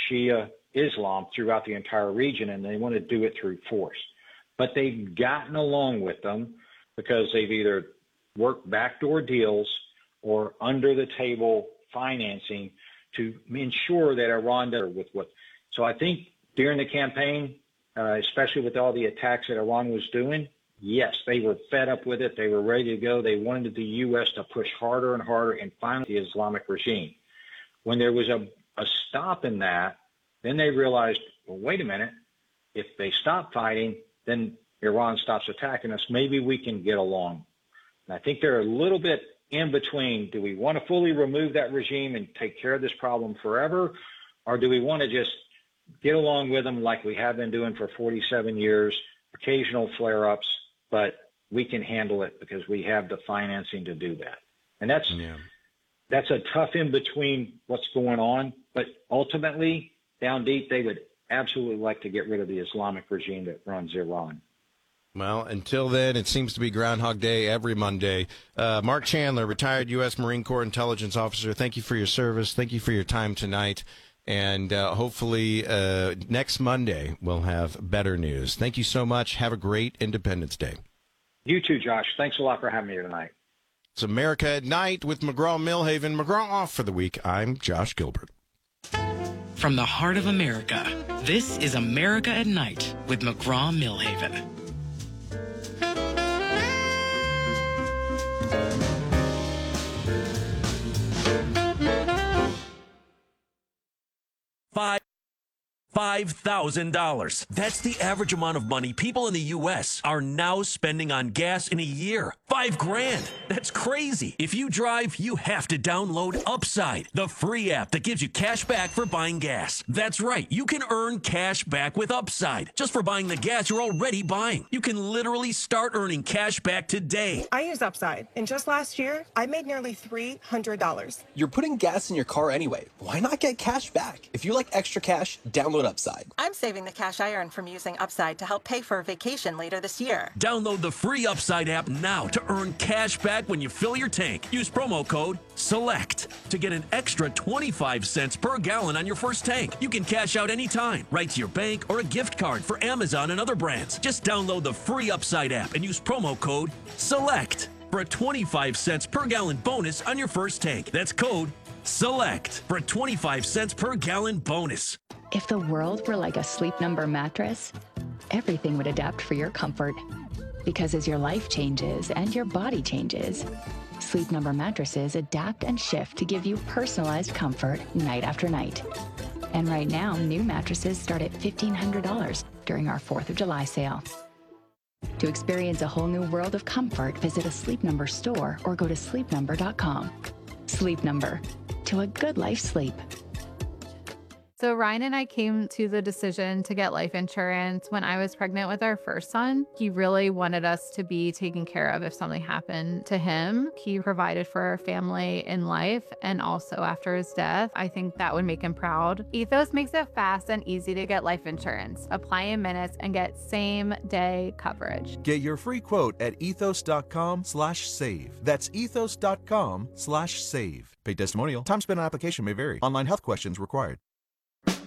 Shia Islam throughout the entire region, and they want to do it through force. But they've gotten along with them because they've either worked backdoor deals or under the table financing to ensure that Iran does with what. So I think during the campaign, especially with all the attacks that Iran was doing, yes, they were fed up with it. They were ready to go. They wanted the U.S. to push harder and harder and finally the Islamic regime. When there was a stop in that, then they realized, well, wait a minute, if they stop fighting, then Iran stops attacking us. Maybe we can get along. And I think they're a little bit in between. Do we want to fully remove that regime and take care of this problem forever? Or do we want to just get along with them like we have been doing for 47 years, occasional flare-ups, but we can handle it because we have the financing to do that. And that's a tough in between what's going on. But ultimately, down deep, they would absolutely like to get rid of the Islamic regime that runs Iran. Well, until then, it seems to be Groundhog Day every Monday. Mark Chandler, retired U.S. Marine Corps intelligence officer, thank you for your service. Thank you for your time tonight. And hopefully next Monday we'll have better news. Thank you so much. Have a great Independence Day. You too, Josh. Thanks a lot for having me here tonight. It's America at Night with McGraw-Milhaven. McGraw off for the week. I'm Josh Gilbert. From the heart of America, this is America at Night with McGraw-Milhaven. $5,000. That's the average amount of money people in the U.S. are now spending on gas in a year. $5,000. That's crazy. If you drive, you have to download Upside, the free app that gives you cash back for buying gas. That's right. You can earn cash back with Upside just for buying the gas you're already buying. You can literally start earning cash back today. I use Upside, and just last year, I made nearly $300. You're putting gas in your car anyway. Why not get cash back? If you like extra cash, download Upside. I'm saving the cash I earn from using Upside to help pay for a vacation later this year. Download the free Upside app now to earn cash back when you fill your tank. Use promo code SELECT to get an extra 25 cents per gallon on your first tank. You can cash out anytime, right to your bank or a gift card for Amazon and other brands. Just download the free Upside app and use promo code SELECT for a 25 cents per gallon bonus on your first tank. That's code SELECT for a 25 cents per gallon bonus. If the world were like a Sleep Number mattress, everything would adapt for your comfort. Because as your life changes and your body changes, Sleep Number mattresses adapt and shift to give you personalized comfort night after night. And right now, new mattresses start at $1,500 during our 4th of July sale. To experience a whole new world of comfort, visit a Sleep Number store or go to sleepnumber.com. Sleep Number. To a good life sleep. So Ryan and I came to the decision to get life insurance when I was pregnant with our first son. He really wanted us to be taken care of if something happened to him. He provided for our family in life and also after his death. I think that would make him proud. Ethos makes it fast and easy to get life insurance. Apply in minutes and get same-day coverage. Get your free quote at ethos.com/save. That's ethos.com/save. Paid testimonial. Time spent on application may vary. Online health questions required.